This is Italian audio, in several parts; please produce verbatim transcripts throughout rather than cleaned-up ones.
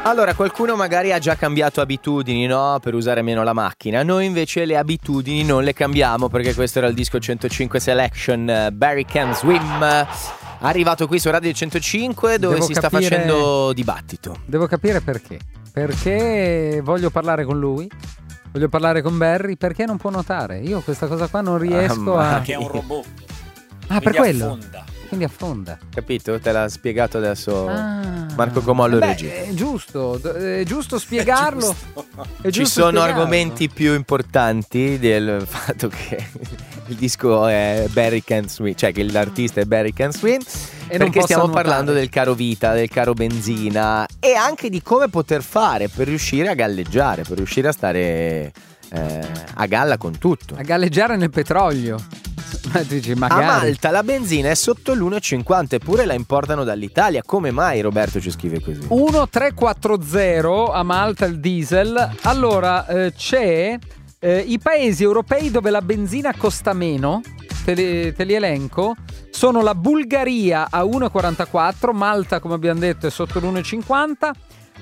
Allora, qualcuno magari ha già cambiato abitudini, no? Per usare meno la macchina. Noi invece le abitudini non le cambiamo, perché questo era il disco centocinque Selection, uh, Barry Can Swim, arrivato qui su Radio centocinque, dove Devo si capire... sta facendo dibattito. Devo capire perché. Perché voglio parlare con lui, voglio parlare con Barry, perché non può nuotare. Io questa cosa qua non riesco ah, a... Perché è un robot. Ah, per quello? Affonda. Quindi affonda. Capito? Te l'ha spiegato adesso ah. Marco Comollo, Beh, regia. è giusto, è giusto spiegarlo. È giusto. È Ci giusto sono spiegarlo. argomenti più importanti del fatto che il disco è Barry Can Swim, cioè che l'artista è Barry Can Swim, E non perché possa stiamo nuotare. parlando del caro vita, del caro benzina e anche di come poter fare per riuscire a galleggiare, per riuscire a stare eh, a galla con tutto. A galleggiare nel petrolio. Ma tu dici, magari. A Malta la benzina è sotto l'uno e cinquanta, eppure la importano dall'Italia. Come mai, Roberto ci scrive così? uno tre quattro zero a Malta il diesel. Allora eh, c'è eh, i paesi europei dove la benzina costa meno. Te li, te li elenco. Sono la Bulgaria a uno e quarantaquattro, Malta come abbiamo detto è sotto l'uno e cinquanta,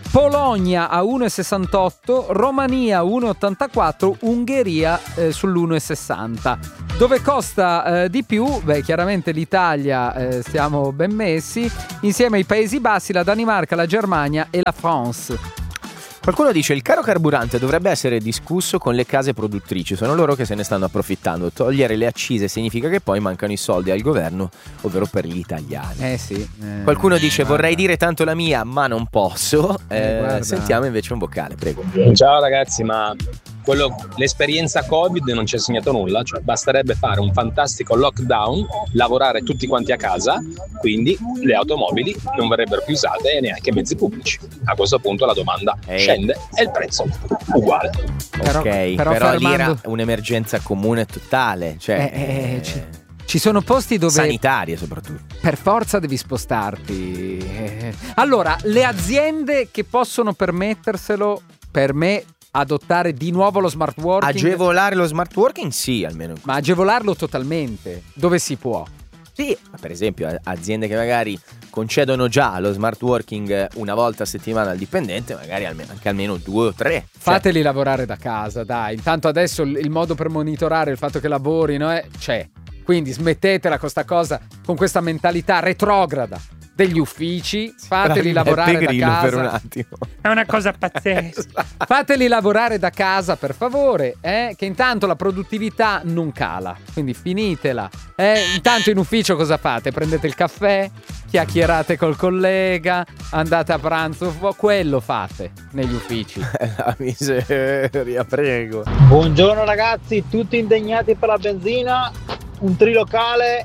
Polonia a uno e sessantotto, Romania uno e ottantaquattro, Ungheria eh, sull'uno e sessanta. Dove costa eh, di più? Beh, chiaramente l'Italia, eh, stiamo ben messi, insieme ai Paesi Bassi, la Danimarca, la Germania e la France. Qualcuno dice il caro carburante dovrebbe essere discusso con le case produttrici, sono loro che se ne stanno approfittando. Togliere le accise significa che poi mancano i soldi al governo, ovvero per gli italiani. Eh sì. Eh, Qualcuno dice guarda. vorrei dire tanto la mia ma non posso. Eh, eh, guarda. sentiamo invece un vocale, prego. Ciao ragazzi, ma quello, l'esperienza Covid non ci ha insegnato nulla, cioè basterebbe fare un fantastico lockdown, lavorare tutti quanti a casa, quindi le automobili non verrebbero più usate e neanche mezzi pubblici. A questo punto la domanda Ehi. scende e il prezzo uguale. Però- ok, però però, lì era fermando- un'emergenza comune totale, cioè Eh, eh, eh, ci- Ci sono posti dove sanitarie soprattutto. per forza devi spostarti. Eh, Allora, le aziende che possono permetterselo, per me, adottare di nuovo lo smart working. Agevolare lo smart working sì, almeno. Ma agevolarlo totalmente, dove si può. Sì, ma per esempio a- aziende che magari concedono già lo smart working una volta a settimana al dipendente, magari almeno, anche almeno due o tre. Cioè, Fateli lavorare da casa, dai. Intanto adesso il, il modo per monitorare il fatto che lavorino è, c'è. Quindi smettetela con sta cosa, con questa mentalità retrograda degli uffici, fateli lavorare da Grillo casa. per un attimo. È una cosa pazzesca. Fateli lavorare da casa, per favore, eh? Che intanto la produttività non cala. Quindi finitela. Eh? Intanto in ufficio cosa fate? Prendete il caffè, chiacchierate col collega, andate a pranzo, quello fate negli uffici. La miseria, prego. Buongiorno ragazzi, tutti indegnati per la benzina, un trilocale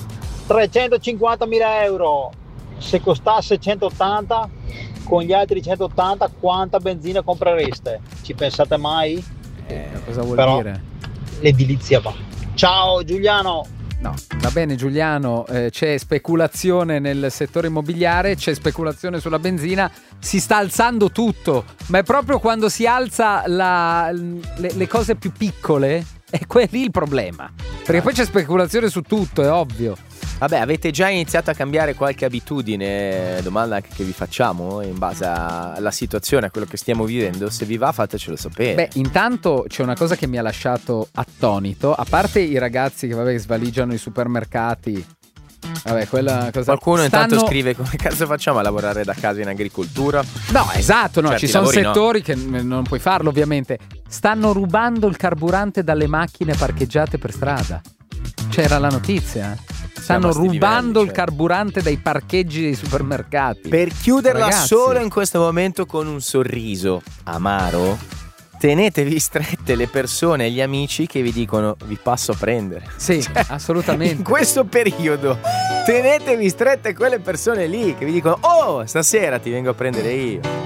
trecentocinquantamila euro, se costasse centottanta con gli altri centottanta quanta benzina comprereste? Ci pensate mai? Eh, cosa vuol Però dire? l'edilizia va. Ciao Giuliano! No, va bene Giuliano, eh, c'è speculazione nel settore immobiliare, c'è speculazione sulla benzina, si sta alzando tutto, ma è proprio quando si alza la, le, le cose più piccole, è quelli il problema, perché poi c'è speculazione su tutto, è ovvio. Vabbè, avete già iniziato a cambiare qualche abitudine? Domanda anche che vi facciamo in base alla situazione, a quello che stiamo vivendo. Se vi va, fatecelo sapere. Beh, intanto c'è una cosa che mi ha lasciato attonito, a parte i ragazzi che vabbè svaligiano i supermercati. Vabbè, quella cosa. Qualcuno intanto stanno... scrive come cazzo facciamo a lavorare da casa in agricoltura? No, esatto, no, Certi ci sono lavori settori che n- non puoi farlo ovviamente. Stanno rubando il carburante dalle macchine parcheggiate per strada. C'era la notizia. Stanno Siamo a sti rubando livelli, il cioè. carburante dai parcheggi dei supermercati. Per chiuderla Ragazzi. solo in questo momento con un sorriso amaro, tenetevi strette le persone e gli amici che vi dicono vi passo a prendere. Sì, Cioè, assolutamente. In questo periodo tenetevi strette quelle persone lì che vi dicono oh, stasera ti vengo a prendere io.